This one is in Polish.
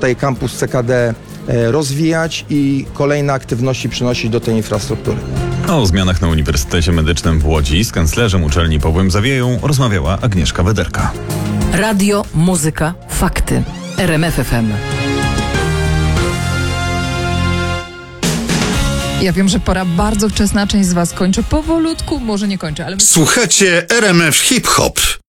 tutaj kampus CKD rozwijać i kolejne aktywności przynosić do tej infrastruktury. O zmianach na Uniwersytecie Medycznym w Łodzi z kanclerzem uczelni Pawłem Zawieją rozmawiała Agnieszka Wederka. Radio, muzyka, fakty. RMF FM. Ja wiem, że pora bardzo wczesna, część z was kończy powolutku, może nie kończy, ale... Słuchacie RMF Hip Hop.